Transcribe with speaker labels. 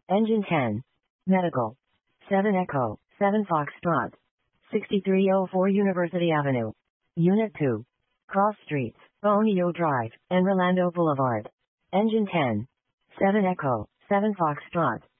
Speaker 1: Engine 10. Medical. 7 Echo, 7 Foxtrot. 6304 University Avenue. Unit 2. Cross Streets, Bonio Drive, and Rolando Boulevard. Engine 10. 7 Echo, 7 Foxtrot.